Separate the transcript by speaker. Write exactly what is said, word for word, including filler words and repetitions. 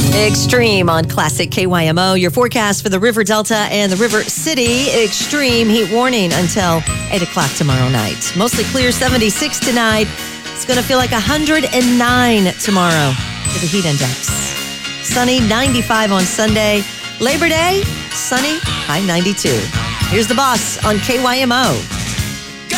Speaker 1: Extreme on Classic K Y M O. Your forecast for the River Delta and the River City. Extreme heat warning until eight o'clock tomorrow night. Mostly clear, seventy-six tonight. It's going to feel like one hundred nine tomorrow for the heat index. Sunny, ninety-five on Sunday. Labor Day, sunny, high ninety-two. Here's the boss on K Y M O.